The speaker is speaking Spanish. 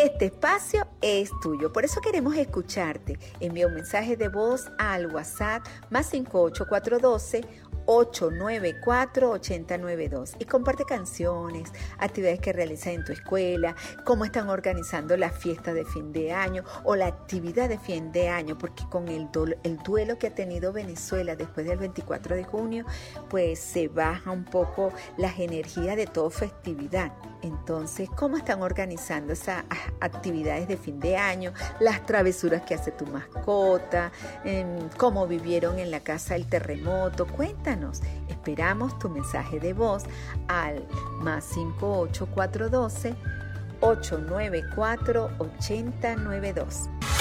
Este espacio es tuyo, por eso queremos escucharte. Envía un mensaje de voz al WhatsApp más 58412-894-8092 y comparte canciones, actividades que realizas en tu escuela, cómo están organizando la fiesta de fin de año o la actividad de fin de año, porque con el duelo que ha tenido Venezuela después del 24 de junio, pues se baja un poco las energías de toda festividad. Entonces, ¿cómo están organizando esas actividades de fin de año? Las travesuras que hace tu mascota, cómo vivieron en la casa el terremoto. Cuéntanos. Esperamos tu mensaje de voz al más 58412-894-8092.